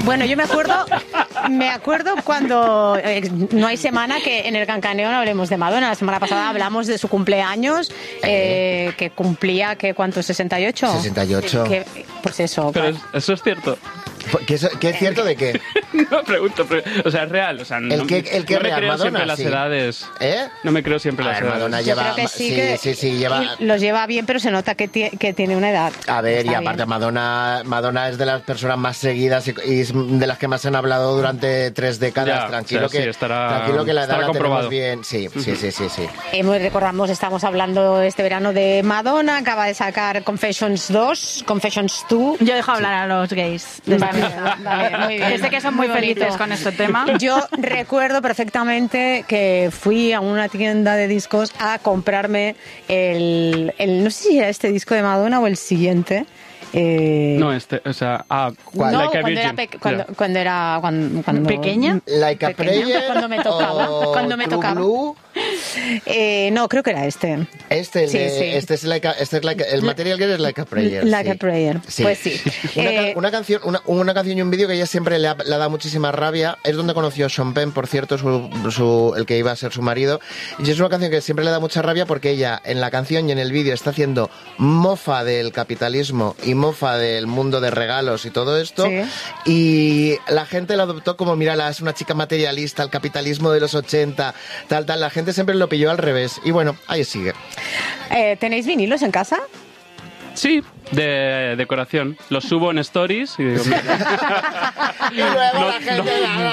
Bueno, yo me acuerdo cuando no hay semana que en el Cancaneo no hablemos de Madonna. La semana pasada hablamos de su cumpleaños, que cumplía, ¿cuánto? ¿68? 68. Pues eso. Pero eso es cierto. ¿Qué es cierto de qué? No, pregunto. O sea, es real. O sea, no, ¿El que no me real? creo Madonna, siempre las sí. edades. No me creo siempre las edades. Madonna Yo lleva... creo que sí, lleva... Los lleva bien, pero se nota que tiene una edad. A ver, Está y aparte bien. Madonna es de las personas más seguidas y de las que más han hablado durante 3 décadas. Ya, Tranquilo, o sea, sí, tranquilo que la edad la comprobado. tenemos bien. Sí. Recordamos, estamos hablando este verano de Madonna, acaba de sacar Confessions 2, Confessions 2. Yo dejo hablar a los gays. Vale, muy bien. Sé que son muy bonito. felices con este tema. Yo recuerdo perfectamente que fui a una tienda de discos a comprarme el no sé si era este disco de Madonna o el siguiente. No, o sea, ¿cuál? No, Like a cuando era, Virgin. cuando era cuando ¿Pequeña? Like a Pequeña, Prayer cuando me tocaba, o cuando me True tocaba. Blue. No, creo que era este. Este es el Material Girl es Like a Prayer. Like a Prayer. Sí. Pues sí. Una canción y un vídeo que ella siempre le ha dado muchísima rabia. Es donde conoció a Sean Penn, por cierto, el que iba a ser su marido. Y es una canción que siempre le da mucha rabia porque ella en la canción y en el vídeo está haciendo mofa del capitalismo y mofa del mundo de regalos y todo esto. Sí. Y la gente la adoptó como, mírala, es una chica materialista, el capitalismo de los 80, tal. La gente siempre lo pilló al revés. Y bueno, ahí sigue. ¿Tenéis vinilos en casa? Sí, de decoración. Los subo en stories y digo, Y luego la gente...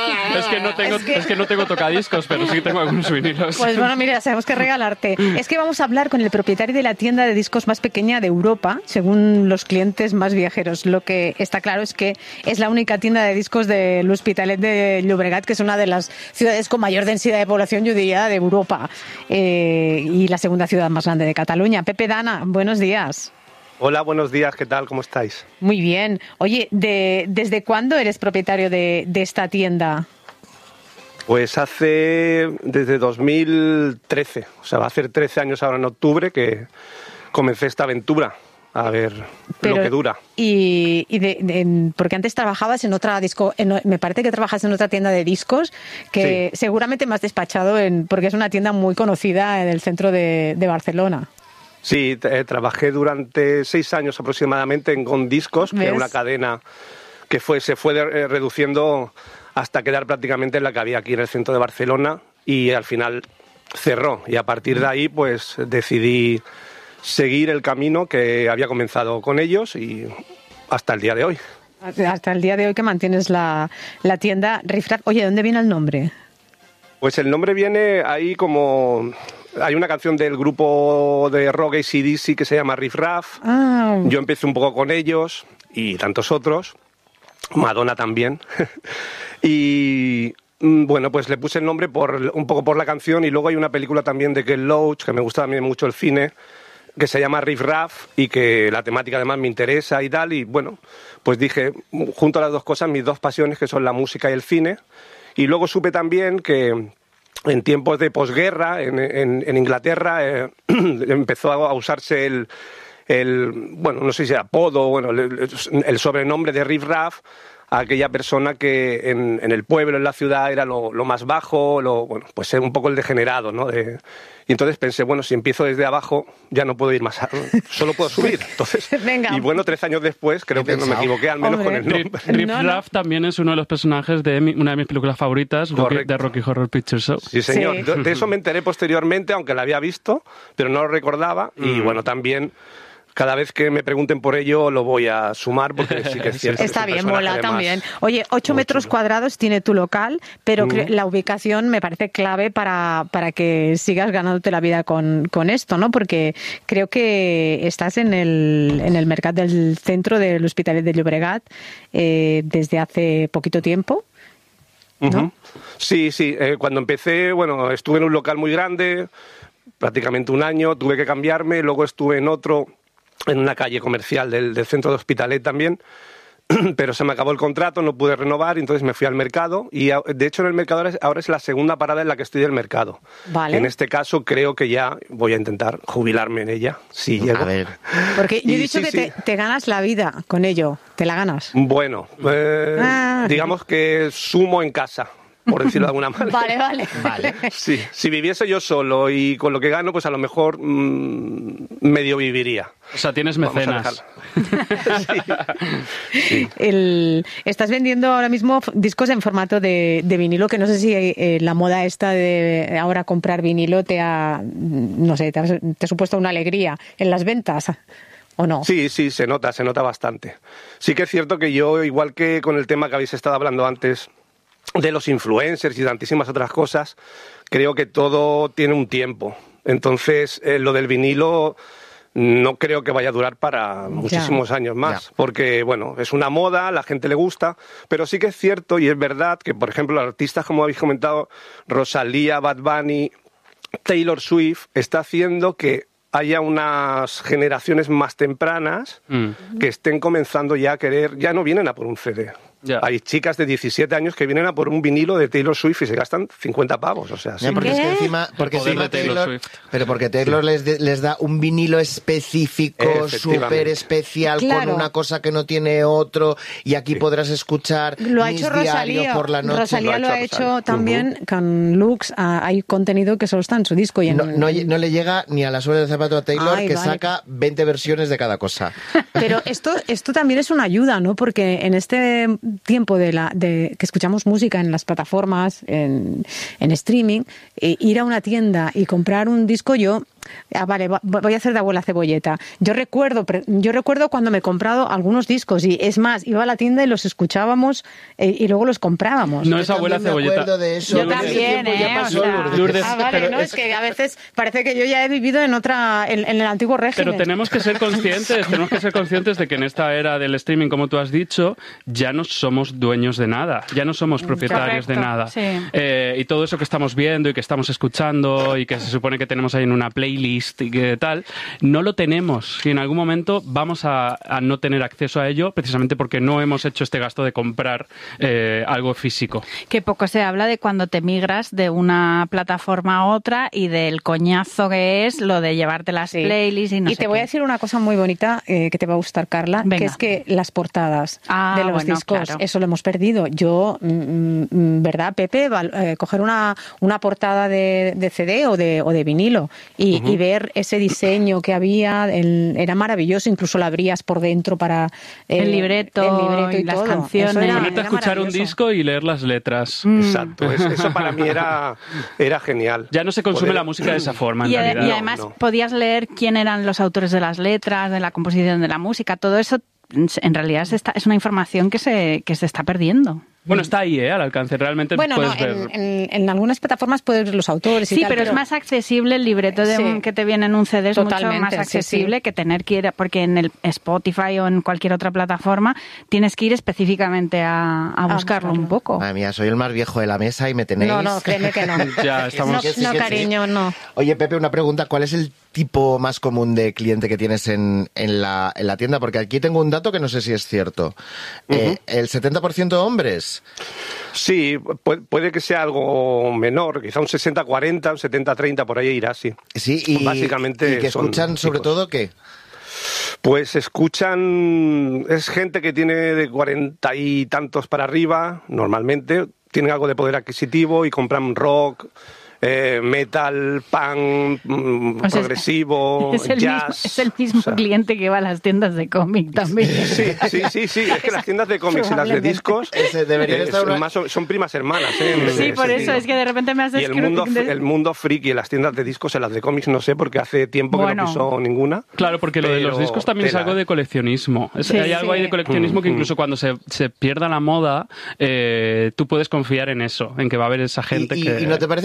es que no tengo tocadiscos, pero sí tengo algunos vinilos. Pues bueno, mira, sabemos que regalarte. Es que vamos a hablar con el propietario de la tienda de discos más pequeña de Europa, según los clientes más viajeros. Lo que está claro es que es la única tienda de discos del Hospitalet de Llobregat, que es una de las ciudades con mayor densidad de población, yo diría, de Europa. Y la segunda ciudad más grande de Cataluña. Pepe Dana, buenos días. Hola, buenos días, ¿qué tal? ¿Cómo estáis? Muy bien. Oye, ¿desde cuándo eres propietario de esta tienda? Pues desde 2013, o sea, va a hacer 13 años ahora en octubre que comencé esta aventura, a ver lo que dura. Porque antes trabajabas en otra me parece que trabajas en otra tienda de discos que Sí. seguramente me has despachado porque es una tienda muy conocida en el centro de Barcelona. Sí, trabajé durante 6 años aproximadamente en Gond Discos, que ¿Ves? era una cadena que se fue reduciendo hasta quedar prácticamente en la que había aquí en el centro de Barcelona y al final cerró. Y a partir de ahí pues decidí seguir el camino que había comenzado con ellos y hasta el día de hoy. Hasta el día de hoy que mantienes la tienda Riff Raff. Oye, ¿de dónde viene el nombre? Pues el nombre viene ahí como... Hay una canción del grupo de rock AC/DC que se llama Riff Raff. Ah. Yo empecé un poco con ellos y tantos otros. Madonna también. Y bueno, pues le puse el nombre un poco por la canción y luego hay una película también de Get Loach, que me gusta también mucho el cine, que se llama Riff Raff y que la temática además me interesa y tal. Y bueno, pues dije, junto a las dos cosas, mis dos pasiones que son la música y el cine. Y luego supe también que... En tiempos de posguerra, en Inglaterra, empezó a usarse bueno, no sé si apodo, bueno, el sobrenombre de Riff Raff a aquella persona que en el pueblo, en la ciudad, era lo más bajo, bueno, pues un poco el degenerado, ¿no? Y entonces pensé, bueno, si empiezo desde abajo, ya no puedo ir más, solo puedo subir. Entonces, Venga. Y bueno, 13 años después, creo que no me equivoqué, al menos con el nombre. Riff Raff también es uno de los personajes de una de mis películas favoritas, de Rocky Horror Picture Show. Sí, señor. Sí. De eso me enteré posteriormente, aunque la había visto, pero no lo recordaba. Y bueno, también cada vez que me pregunten por ello lo voy a sumar porque sí que es cierto. Está que es bien, un personaje mola además también. Oye, 8 muy metros chulo. cuadrados tiene tu local, pero la ubicación me parece clave para que sigas ganándote la vida con esto, ¿no? Porque creo que estás en el mercat del centro del Hospitalet de Llobregat desde hace poquito tiempo, ¿no? Ujú. Sí. Cuando empecé, bueno, estuve en un local muy grande, prácticamente un año, tuve que cambiarme, luego estuve en otro, en una calle comercial del centro de Hospitalet también, pero se me acabó el contrato, no pude renovar, y entonces me fui al mercado, y de hecho en el mercado ahora es la segunda parada en la que estoy del mercado. Vale. En este caso creo que ya voy a intentar jubilarme en ella, si llego. A ver. Porque yo he Y dicho sí, que sí. te ganas la vida con ello, te la ganas. Bueno, digamos que sumo en casa, por decirlo de alguna manera. Vale. Sí, si viviese yo solo y con lo que gano, pues a lo mejor medio viviría. O sea, tienes Vamos a mecenas. Sí. Estás vendiendo ahora mismo discos en formato de vinilo, que no sé si la moda esta de ahora comprar vinilo te ha supuesto una alegría en las ventas, ¿o no? Sí, se nota bastante. Sí que es cierto que yo, igual que con el tema que habéis estado hablando antes, de los influencers y de tantísimas otras cosas, creo que todo tiene un tiempo. Entonces, lo del vinilo no creo que vaya a durar para muchísimos años más, porque, bueno, es una moda, la gente le gusta, pero sí que es cierto y es verdad que, por ejemplo, artistas como habéis comentado, Rosalía, Bad Bunny, Taylor Swift, está haciendo que haya unas generaciones más tempranas que estén comenzando ya a querer, ya no vienen a por un CD. Ya. Hay chicas de 17 años que vienen a por un vinilo de Taylor Swift y se gastan 50 pavos, o sea, sí. Porque es que encima, Poder de Taylor Swift. Pero porque Taylor les da un vinilo específico, súper especial, Claro. con una cosa que no tiene otro, y aquí podrás escuchar Lo ha Mis hecho Diario Rosalía. por la noche. Rosalía lo ha Rosalía. hecho también con Lux. Hay contenido que solo está en su disco. Y en, No le llega ni a la suela del zapato a Taylor, Ay, que vale. saca 20 versiones de cada cosa. Pero esto también es una ayuda, ¿no? Porque en este tiempo de que escuchamos música en las plataformas, en streaming, ir a una tienda y comprar un disco, voy a hacer de abuela cebolleta. Yo recuerdo cuando me he comprado algunos discos, y es más, iba a la tienda y los escuchábamos y luego los comprábamos. No es abuela También me cebolleta. acuerdo de eso. Yo también, Ese tiempo ya pasó, o sea. Lourdes. Lourdes, Vale, pero no, es que a veces parece que yo ya he vivido en el antiguo régimen. Pero tenemos que ser conscientes de que en esta era del streaming, como tú has dicho, ya no somos dueños de nada, ya no somos propietarios de Correcto, nada. sí. Y todo eso que estamos viendo y que estamos escuchando y que se supone que tenemos ahí en una playlist y que tal, no lo tenemos. Y en algún momento vamos a no tener acceso a ello precisamente porque no hemos hecho este gasto de comprar algo físico. Que poco se habla de cuando te migras de una plataforma a otra y del coñazo que es lo de llevarte las Sí. playlists y no sé te voy a qué. decir una cosa muy bonita que te va a gustar, Carla, Venga. que es que las portadas Ah, de los bueno, discos, claro. eso lo hemos perdido. Yo, ¿verdad, Pepe? Coger una portada de CD o de vinilo y ver ese diseño que había, era maravilloso, incluso la abrías por dentro para El libreto y las todo. canciones. Eso era Ponerte a escuchar un maravilloso. disco y leer las letras. Exacto, eso para mí era genial. Ya no se consume Poder- la música de esa forma, en Y realidad. además No. podías leer quién eran los autores de las letras, de la composición de la música, todo eso en realidad es una información que se está perdiendo. Bueno, está ahí, al alcance. Realmente Bueno, puedes no, ver... en algunas plataformas puedes ver los autores y Sí, tal, pero es más accesible el libreto Sí. que te viene en un CD, es mucho Totalmente, más sí, accesible sí. que tener que ir, porque en el Spotify o en cualquier otra plataforma tienes que ir específicamente a buscarlo un poco. Madre mía, soy el más viejo de la mesa y me tenéis... No, créeme que no. Ya estamos... No, Que sí, no, que sí. cariño, no. Oye, Pepe, una pregunta. ¿Cuál es el tipo más común de cliente que tienes en la tienda? Porque aquí tengo un dato que no sé si es cierto. ¿El 70% hombres? Sí, puede que sea algo menor, quizá un 60-40, un 70-30, por ahí irá, sí. Sí, y, Básicamente y que son escuchan sobre chicos. todo ¿qué? Pues escuchan, es gente que tiene de 40 y tantos para arriba, normalmente, tienen algo de poder adquisitivo y compran rock, metal, punk, O sea, progresivo, es el jazz. mismo, es el mismo o sea, cliente que va a las tiendas de cómic también. Sí, es que las tiendas de cómics y las de discos Deberían estar una- son primas hermanas. En Sí, ese por eso sentido. es que de repente me has Y el mundo friki en las tiendas de discos, en las de cómics, no sé, porque hace tiempo que Bueno. no piso ninguna. Claro, porque lo de los Pero discos también es tela. algo de coleccionismo. Sí, hay algo ahí de coleccionismo que incluso cuando se pierda la moda, tú puedes confiar en eso, en que va a haber esa gente que... ¿Y no te parece curioso, Pepe,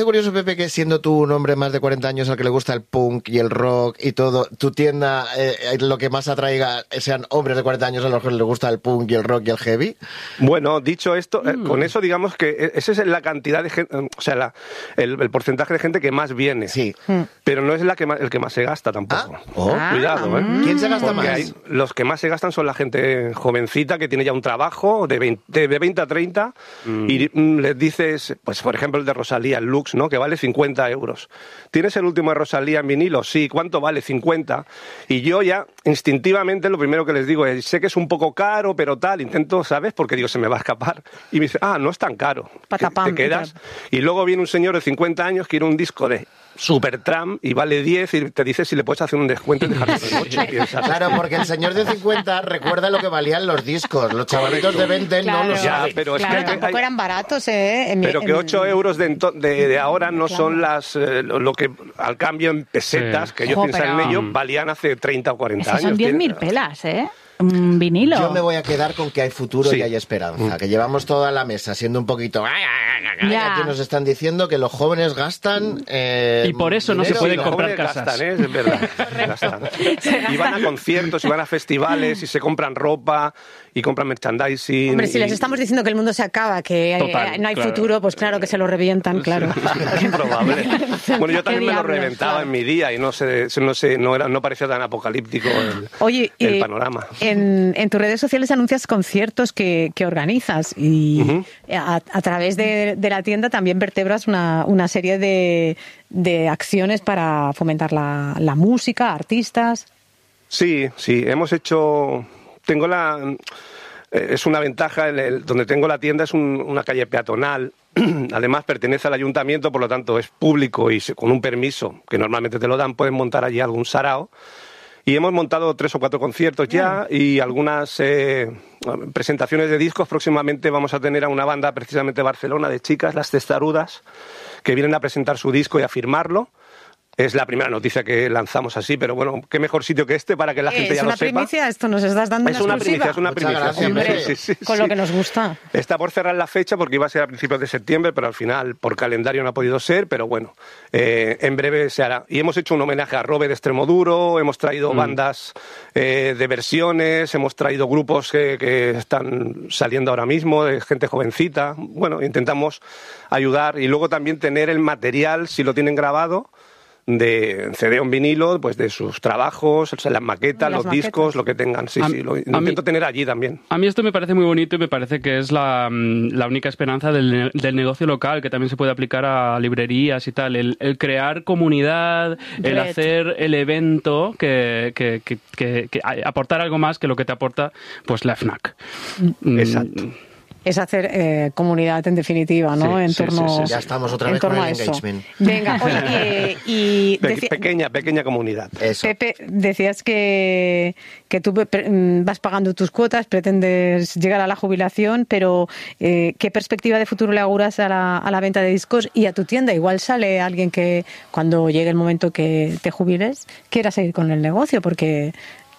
que siendo tú un hombre más de 40 años al que le gusta el punk y el rock y todo, tu tienda lo que más atraiga sean hombres de 40 años a los que les gusta el punk y el rock y el heavy? Bueno, dicho esto, con eso digamos que esa es la cantidad de gente, o sea, el porcentaje de gente que más viene. Sí. Pero no es el que más se gasta tampoco. Cuidado, ¿eh? ¿Quién se gasta Porque más? los que más se gastan son la gente jovencita que tiene ya un trabajo de 20 a 30 y les dices, pues por ejemplo el de Rosalía, el Lux, ¿no? Que vale 50 euros. ¿Tienes el último de Rosalía en vinilo? Sí. ¿Cuánto vale? 50. Y yo ya instintivamente lo primero que les digo es, sé que es un poco caro, pero tal, intento, ¿sabes? Porque digo, se me va a escapar. Y me dice, no es tan caro. Patapam, te quedas. Y luego viene un señor de 50 años que quiere un disco de Supertramp y vale 10 y te dice si le puedes hacer un descuento y dejarte en 8. Claro, porque el señor de 50 recuerda lo que valían los discos. Los chavalitos de 20 no lo Ya, saben. pero es Claro, que tampoco eran baratos, pero que 8 euros de ahora no son lo que al cambio en pesetas, que ellos piensan en ello, valían hace 30 o 40 años. Son 10.000 pelas, ¿eh? Un vinilo. Yo me voy a quedar con que hay futuro y hay esperanza. Que llevamos toda la mesa siendo un poquito... Ya. Aquí nos están diciendo que los jóvenes gastan... y por eso no se dinero. pueden los comprar jóvenes casas. gastan, es verdad. Gastan. Y van a conciertos, y van a festivales, y se compran ropa, y compran merchandising. Hombre, si les estamos diciendo que el mundo se acaba, que Total, no hay claro. futuro, pues claro que se lo revientan, claro. Es probable. Bueno, yo también me lo diablos, reventaba claro. en mi día y no parecía tan apocalíptico Oye, el panorama. En tus redes sociales anuncias conciertos que organizas y a través de la tienda también vertebras una serie de acciones para fomentar la música, artistas. Sí, hemos hecho... Es una ventaja, donde tengo la tienda es una calle peatonal, además pertenece al ayuntamiento, por lo tanto es público y con un permiso, que normalmente te lo dan, pueden montar allí algún sarao. Y hemos montado 3 o 4 conciertos ya y algunas presentaciones de discos. Próximamente vamos a tener a una banda precisamente de Barcelona, de chicas, Las Testarudas, que vienen a presentar su disco y a firmarlo. Es la primera noticia que lanzamos así, pero bueno, qué mejor sitio que este para que la gente ya lo sepa. ¿Es una primicia? ¿Esto nos estás dando Es una primicia, es una Muchas primicia. gracias, Hombre, Sí. con lo que nos gusta. Está por cerrar la fecha porque iba a ser a principios de septiembre, pero al final por calendario no ha podido ser, pero bueno, en breve se hará. Y hemos hecho un homenaje a Robe de Extremoduro, hemos traído bandas de versiones, hemos traído grupos que están saliendo ahora mismo, de gente jovencita. Bueno, intentamos ayudar y luego también tener el material, si lo tienen grabado, de CD o en vinilo, pues de sus trabajos, las maquetas, los discos, lo que tengan. Sí, lo intento tener allí también. A mí esto me parece muy bonito y me parece que es la única esperanza del negocio local, que también se puede aplicar a librerías y tal. El crear comunidad, el hacer el evento, que aportar algo más que lo que te aporta pues la FNAC. Exacto. Es hacer comunidad en definitiva, ¿no? Sí, en sí, torno, sí, sí. Ya estamos otra en vez con torno el a eso. engagement. Venga, oye, Pequeña comunidad. Eso. Pepe, decías que tú vas pagando tus cuotas, pretendes llegar a la jubilación, pero ¿qué perspectiva de futuro le auguras a la venta de discos y a tu tienda? Igual sale alguien que cuando llegue el momento que te jubiles quiera seguir con el negocio, porque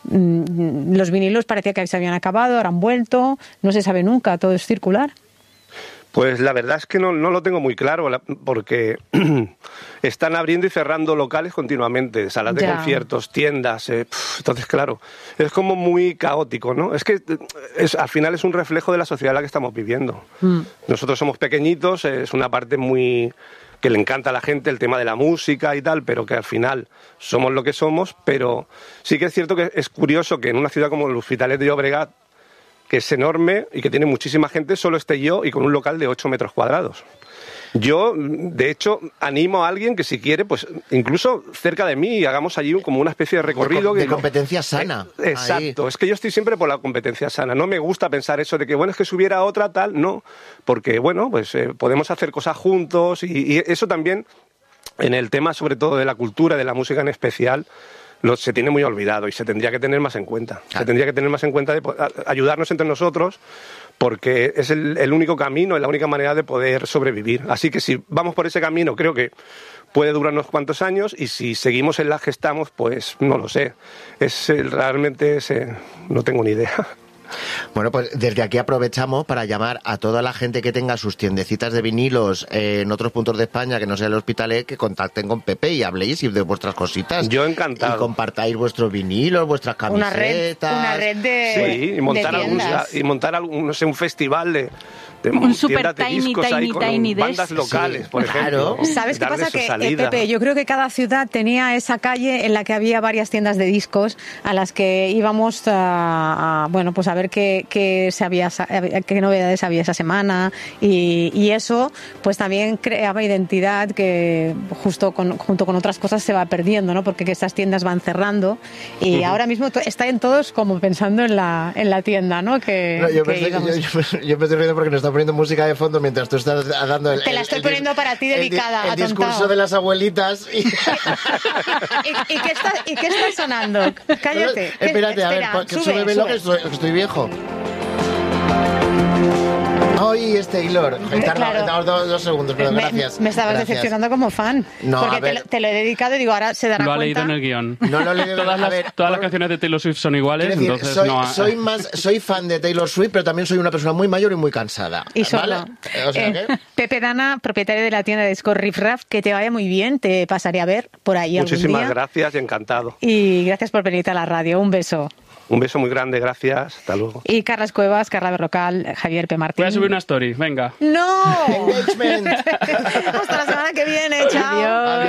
los vinilos parecía que se habían acabado, ahora han vuelto, no se sabe nunca, todo es circular. Pues la verdad es que no lo tengo muy claro, porque están abriendo y cerrando locales continuamente, salas de conciertos, tiendas, entonces claro, es como muy caótico, ¿no? Es que al final es un reflejo de la sociedad en la que estamos viviendo. Nosotros somos pequeñitos, es una parte muy... que le encanta a la gente el tema de la música y tal, pero que al final somos lo que somos, pero sí que es cierto que es curioso que en una ciudad como el Hospitalet de Llobregat, que es enorme y que tiene muchísima gente, solo esté yo y con un local de 8 metros cuadrados. Yo, de hecho, animo a alguien que si quiere, pues incluso cerca de mí, hagamos allí como una especie de recorrido. De competencia sana. Exacto, Ahí. Es que yo estoy siempre por la competencia sana. No me gusta pensar eso de que, bueno, es que si hubiera otra tal, no. Porque, bueno, pues podemos hacer cosas juntos y eso también, en el tema sobre todo de la cultura, de la música en especial, se tiene muy olvidado y se tendría que tener más en cuenta. Claro. Se tendría que tener más en cuenta de ayudarnos entre nosotros, porque es el único camino, es la única manera de poder sobrevivir. Así que si vamos por ese camino, creo que puede durar unos cuantos años, y si seguimos en las que estamos, pues no lo sé. Realmente no tengo ni idea. Bueno, pues desde aquí aprovechamos para llamar a toda la gente que tenga sus tiendecitas de vinilos en otros puntos de España, que no sea el Hospitalet, que contacten con Pepe y habléis de vuestras cositas. Yo encantado. Y compartáis vuestros vinilos, vuestras camisetas. Una red de Sí, y montar no sé, un festival de un super tiendas de tiny, discos ahí tiny, con tiny bandas desk. locales, por claro. ejemplo. ¿Sabes qué Darle pasa? su Que, salida. Pepe, yo creo que cada ciudad tenía esa calle en la que había varias tiendas de discos a las que íbamos a ver qué novedades había esa semana y eso pues también creaba identidad que junto con otras cosas se va perdiendo, ¿no? Porque estas tiendas van cerrando y ahora mismo están todos como pensando en la tienda, ¿no? Yo me estoy riendo porque nos está poniendo música de fondo mientras tú estás dando Te la estoy poniendo para ti dedicada, el atontao. discurso de las abuelitas. ¿Y qué está sonando? Cállate. Espérate, a ver, súbemelo que estoy viejo. Hoy es Taylor. Claro. Dos segundos, pero gracias. Me estabas gracias. decepcionando como fan. No, porque te lo he dedicado y digo, ahora se dará Lo ha cuenta. leído en el guión. No lo he leído. Todas las canciones de Taylor Swift son iguales, Quiero decir, entonces soy fan de Taylor Swift, pero también soy una persona muy mayor y muy cansada. Y solo. ¿Vale? O sea, ¿qué? Pepe Dana, propietario de la tienda de discos Riff Raff, que te vaya muy bien, te pasaré a ver por ahí Muchísimas algún día. gracias y encantado. Y gracias por venirte a la radio. Un beso. Un beso muy grande, gracias. Hasta luego. Y Carlas Cuevas, Carla Berrocal, Javier P. Martín. voy a subir una story, venga. ¡No! Engagement. Hasta la semana que viene. Chao. Adiós.